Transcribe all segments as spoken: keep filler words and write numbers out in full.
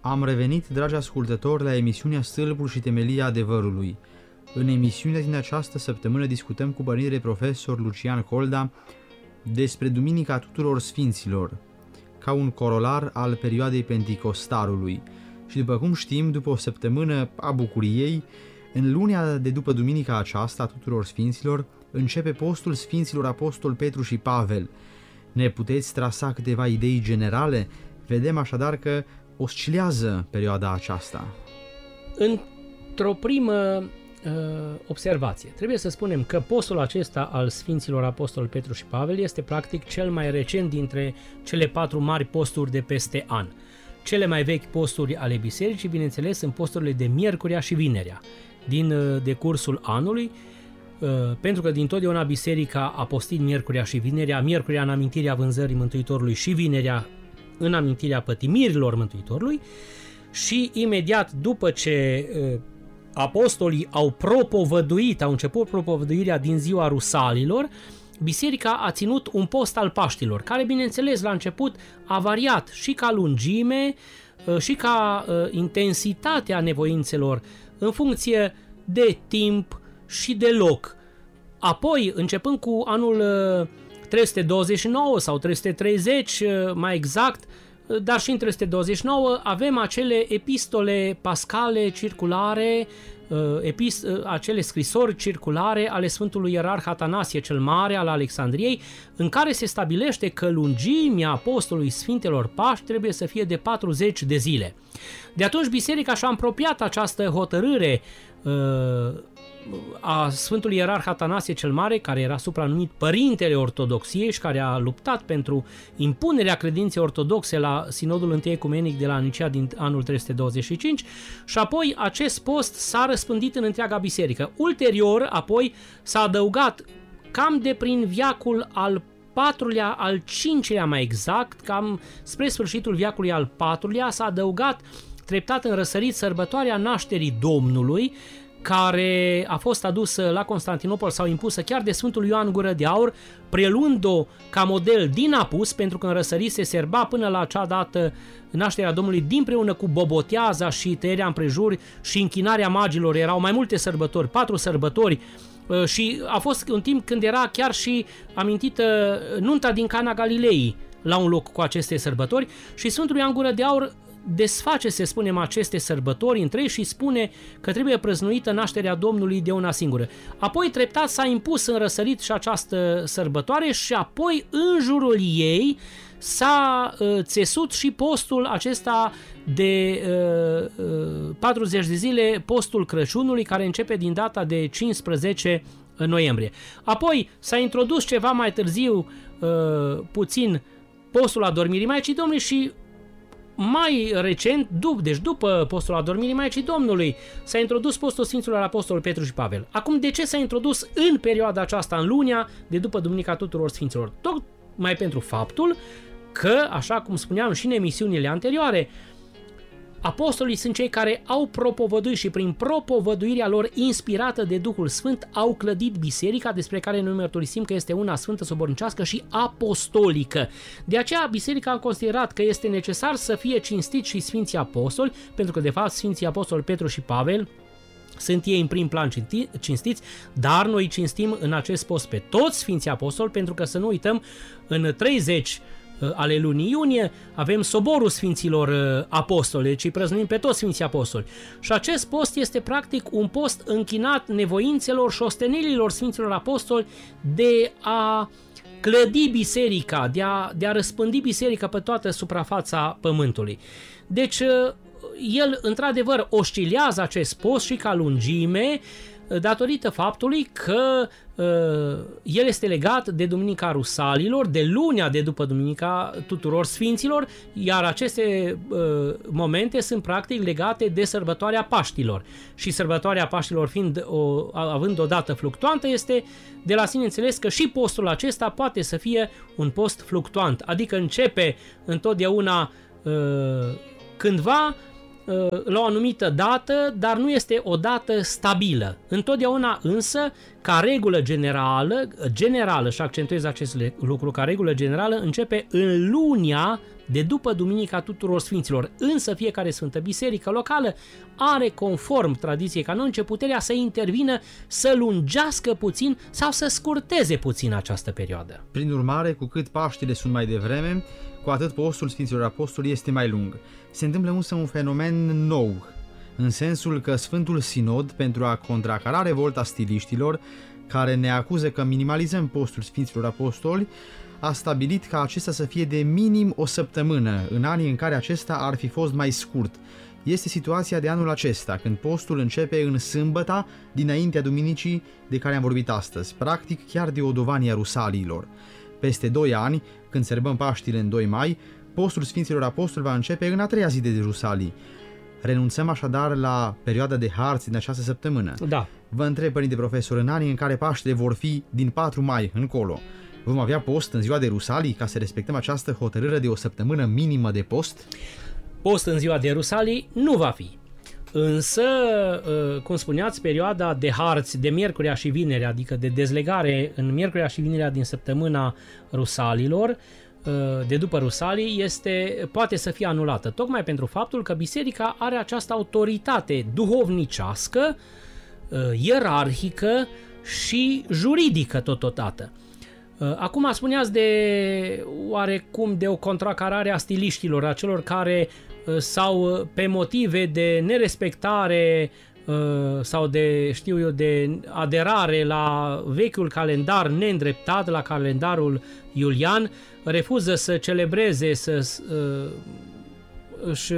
Am revenit, dragi ascultători, la emisiunea Stâlpul și Temelia Adevărului. În emisiunea din această săptămână discutăm cu părintele profesor Lucian Colda despre Duminica Tuturor Sfinților, ca un corolar al perioadei Penticostalului. Și după cum știm, după o săptămână a bucuriei, în lunea de după Duminica aceasta a Tuturor Sfinților, începe postul Sfinților Apostol Petru și Pavel. Ne puteți trasa câteva idei generale? Vedem așadar că oscilează perioada aceasta. Într-o primă uh, observație, trebuie să spunem că postul acesta al Sfinților Apostol Petru și Pavel este practic cel mai recent dintre cele patru mari posturi de peste an. Cele mai vechi posturi ale bisericii, bineînțeles, sunt posturile de miercurea și vinerea din uh, decursul anului, uh, pentru că dintotdeauna biserica a postit miercurea și vinerea, miercurea în amintirea vânzării Mântuitorului și vinerea în amintirea pătimirilor Mântuitorului, și imediat după ce uh, apostolii au propovăduit, au început propovăduirea din ziua Rusalilor, biserica a ținut un post al Paștilor, care bineînțeles la început a variat și ca lungime uh, și ca uh, intensitatea nevoințelor în funcție de timp și de loc. Apoi, începând cu anul uh, trei sute douăzeci și nouă sau trei sute treizeci, mai exact, dar și în trei sute douăzeci și nouă avem acele epistole pascale circulare, epist- acele scrisori circulare ale Sfântului Ierarh Atanasie cel Mare al Alexandriei, în care se stabilește că lungimea apostolului Sfintelor Paști trebuie să fie de patruzeci de zile. De atunci biserica și-a apropiat această hotărâre a Sfântului Ierarh Atanasie cel Mare, care era supranumit Părintele Ortodoxiei și care a luptat pentru impunerea credinței ortodoxe la Sinodul Întâi Ecumenic de la Nicea din anul trei sute douăzeci și cinci, și apoi acest post s-a răspândit în întreaga biserică. Ulterior, apoi, s-a adăugat cam de prin veacul al patrulea, al cincilea mai exact, cam spre sfârșitul veacului al patrulea, s-a adăugat treptat în răsărit sărbătoarea nașterii Domnului, care a fost adusă la Constantinopol sau impusă chiar de Sfântul Ioan Gură de Aur, preluând-o ca model din apus, pentru că în răsărit se serba până la acea dată nașterea Domnului dinpreună cu boboteaza și tăierea împrejur și închinarea magilor. Erau mai multe sărbători, patru sărbători, și a fost un timp când era chiar și amintită nunta din Cana Galilei la un loc cu aceste sărbători, și Sfântul Ioan Gură de Aur desface, să spunem, aceste sărbători între ei și spune că trebuie prăznuită nașterea Domnului de una singură. Apoi treptat s-a impus în răsărit și această sărbătoare și apoi în jurul ei s-a uh, țesut și postul acesta de uh, uh, patruzeci de zile, postul Crăciunului, care începe din data de cincisprezece noiembrie. Apoi s-a introdus ceva mai târziu uh, puțin postul Adormirii Maicii Domnului și mai recent, dup, deci după postul Adormirii Maicii Domnului, s-a introdus postul Sfinților Apostol Petru și Pavel. Acum, de ce s-a introdus în perioada aceasta, în lunea de după Duminica Tuturor Sfinților? Tocmai pentru faptul că, așa cum spuneam și în emisiunile anterioare, apostolii sunt cei care au propovăduit și prin propovăduirea lor inspirată de Duhul Sfânt au clădit biserica, despre care noi mărturisim că este una sfântă, sobornicească și apostolică. De aceea biserica a considerat că este necesar să fie cinstiți și Sfinții Apostoli, pentru că de fapt Sfinții Apostoli Petru și Pavel sunt ei în prim plan cinstiți, dar noi cinstim în acest post pe toți Sfinții Apostoli, pentru că să nu uităm, în treizeci ale lunii iunie avem soborul Sfinților Apostoli, deci îi prăznuim pe toți Sfinții Apostoli. Și acest post este practic un post închinat nevoințelor și ostenelilor Sfinților Apostoli de a clădi biserica, de a, de a răspândi biserica pe toată suprafața pământului. Deci el într-adevăr oscilează acest post și ca lungime, datorită faptului că uh, el este legat de Duminica Rusalilor, de lunea de după Duminica Tuturor Sfinților, iar aceste uh, momente sunt practic legate de sărbătoarea Paștilor. Și sărbătoarea Paștilor fiind o, având o dată fluctuantă, este de la sine înțeles că și postul acesta poate să fie un post fluctuant, adică începe întotdeauna uh, cândva la o anumită dată, dar nu este o dată stabilă. Întotdeauna însă ca regulă generală, generală, și accentuez acest lucru, ca regulă generală, începe în lunia de după Duminica Tuturor Sfinților. Însă fiecare Sfântă Biserică locală are, conform tradiției canonice, puterea să intervină, să lungească puțin sau să scurteze puțin această perioadă. Prin urmare, cu cât Paștile sunt mai devreme, cu atât postul Sfinților Apostoli este mai lung. Se întâmplă însă un fenomen nou, în sensul că Sfântul Sinod, pentru a contracara revolta stiliștilor, care ne acuză că minimalizăm postul Sfinților Apostoli, a stabilit ca acesta să fie de minim o săptămână, în anii în care acesta ar fi fost mai scurt. Este situația de anul acesta, când postul începe în sâmbăta dinaintea duminicii de care am vorbit astăzi, practic chiar de Odovania Rusaliilor. Peste doi ani, când sărbăm Paștile în doi mai, postul Sfinților Apostoli va începe în a treia zi de Rusalii. Renunțăm așadar la perioada de harți din această săptămână. Da. Vă întreb, părinte profesor, în anii în care Paștile vor fi din patru mai încolo, vom avea post în ziua de Rusalii ca să respectăm această hotărâre de o săptămână minimă de post? Post în ziua de Rusalii nu va fi. Însă, cum spuneați, perioada de harți de miercurea și vinerea, adică de dezlegare în miercurea și vinerea din săptămâna Rusalilor, de după Rusalii, este, poate să fie anulată, tocmai pentru faptul că biserica are această autoritate duhovnicească, ierarhică și juridică totodată. Acum spuneați de oarecum de o contracarare a stiliștilor, a celor care sau pe motive de nerespectare sau de, știu eu, de aderare la vechiul calendar neîndreptat, la calendarul iulian, refuză să celebreze, să își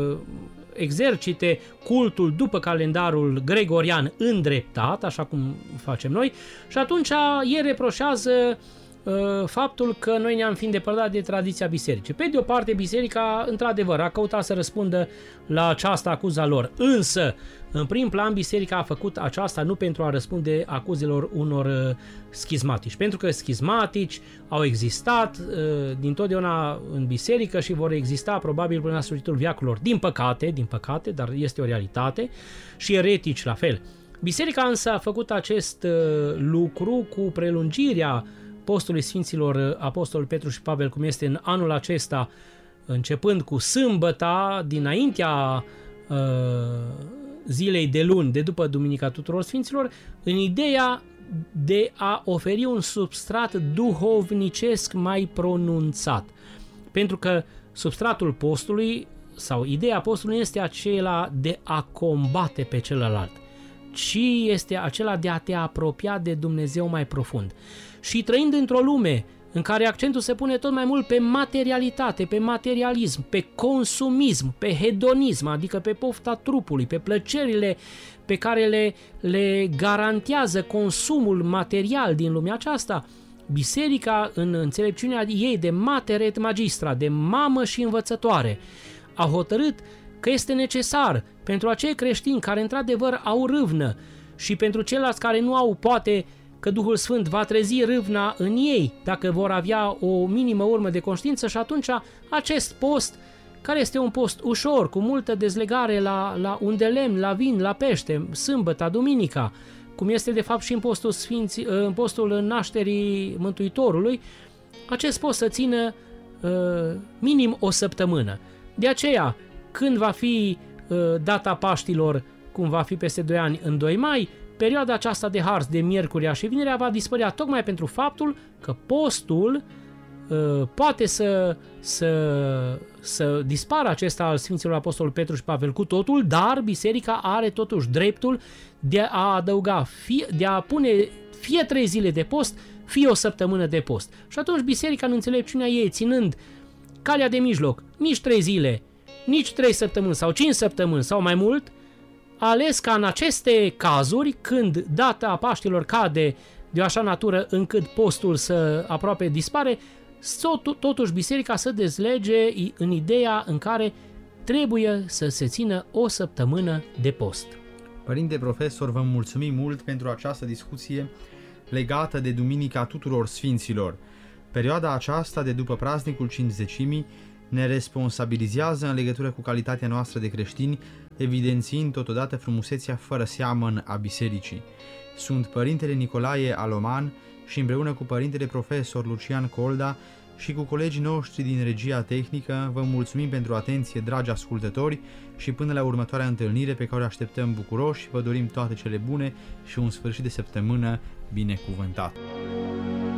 exercite cultul după calendarul gregorian îndreptat, așa cum facem noi, și atunci ei reproșează uh, faptul că noi ne-am fi îndepărtat de tradiția bisericii. Pe de o parte, biserica, într-adevăr, a căutat să răspundă la această acuză lor, însă, în prim plan, biserica a făcut aceasta nu pentru a răspunde acuzelor unor uh, schizmatici, pentru că schizmatici au existat uh, dintotdeauna în biserică și vor exista probabil până la sfârșitul veacurilor. Din păcate, din păcate, dar este o realitate, și eretici la fel. Biserica însă a făcut acest uh, lucru cu prelungirea postului Sfinților Apostol Petru și Pavel, cum este în anul acesta, începând cu sâmbăta, dinaintea uh, zilei de luni, de după Duminica Tuturor Sfinților, în ideea de a oferi un substrat duhovnicesc mai pronunțat. Pentru că substratul postului sau ideea postului este acela de a combate pe celălalt, ci este acela de a te apropia de Dumnezeu mai profund. Și trăind într-o lume în care accentul se pune tot mai mult pe materialitate, pe materialism, pe consumism, pe hedonism, adică pe pofta trupului, pe plăcerile pe care le, le garantează consumul material din lumea aceasta, biserica, în înțelepciunea ei de mater et magistra, de mamă și învățătoare, a hotărât că este necesar pentru acei creștini care într-adevăr au râvnă și pentru ceilalți care nu au, poate că Duhul Sfânt va trezi râvna în ei dacă vor avea o minimă urmă de conștiință, și atunci acest post, care este un post ușor, cu multă dezlegare la, la un de lemn, la vin, la pește, sâmbăta, duminica, cum este de fapt și în postul, Sfinții, în postul nașterii Mântuitorului, acest post să țină uh, minim o săptămână. De aceea, când va fi uh, data Paștilor, cum va fi peste doi ani, în doi mai, perioada aceasta de harți de miercurea și vinerea va dispărea tocmai pentru faptul că postul uh, poate să, să, să dispară acesta al Sfinților Apostol Petru și Pavel cu totul, dar biserica are totuși dreptul de a adăuga, fie, de a pune fie trei zile de post, fie o săptămână de post. Și atunci biserica, în înțelepciunea ei, ținând calea de mijloc, nici trei zile, nici trei săptămâni sau cinci săptămâni sau mai mult, a ales ca în aceste cazuri, când data Paștilor cade de o așa natură încât postul să aproape dispare, totuși biserica să dezlege în ideea în care trebuie să se țină o săptămână de post. Părinte profesor, vă mulțumim mult pentru această discuție legată de Duminica Tuturor Sfinților. Perioada aceasta de după praznicul Cincizecimii ne responsabilizează în legătură cu calitatea noastră de creștini, evidențiind totodată frumusețea fără seamăn a bisericii. Sunt Părintele Nicolae Aloman și împreună cu Părintele Profesor Lucian Colda și cu colegii noștri din regia tehnică vă mulțumim pentru atenție, dragi ascultători, și până la următoarea întâlnire pe care o așteptăm bucuroși, vă dorim toate cele bune și un sfârșit de săptămână binecuvântat.